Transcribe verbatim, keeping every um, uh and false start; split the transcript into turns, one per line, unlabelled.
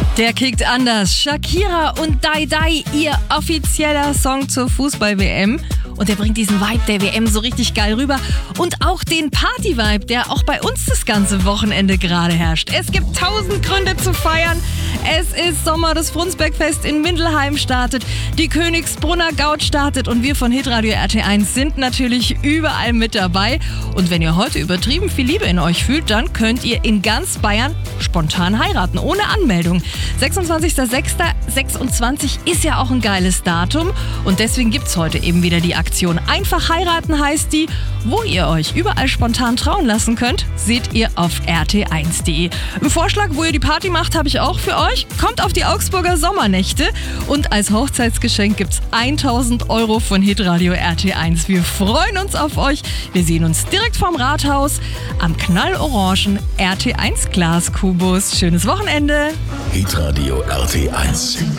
Der kickt anders. Shakira und Dai Dai, ihr offizieller Song zur Fußball-W M. Und der bringt diesen Vibe der W M so richtig geil rüber. Und auch den Party-Vibe, der auch bei uns das ganze Wochenende gerade herrscht. Es gibt tausend Gründe zu feiern. Es ist Sommer, das Frundsbergfest in Mindelheim startet, die Königsbrunner Gaud startet und wir von Hitradio R T eins sind natürlich überall mit dabei. Und wenn ihr heute übertrieben viel Liebe in euch fühlt, dann könnt ihr in ganz Bayern spontan heiraten, ohne Anmeldung. sechsundzwanzigster sechster sechsundzwanzig ist ja auch ein geiles Datum und deswegen gibt's heute eben wieder die Aktion Einfach heiraten heißt die, wo ihr euch überall spontan trauen lassen könnt, seht ihr auf R T eins punkt de. Einen Vorschlag, wo ihr die Party macht, habe ich auch für euch. Kommt auf die Augsburger Sommernächte und als Hochzeitsgeschenk gibt's tausend Euro von Hitradio R T eins. Wir freuen uns auf euch. Wir sehen uns direkt vorm Rathaus am knallorangen R T eins Glaskubus. Schönes Wochenende.
Hitradio R T eins.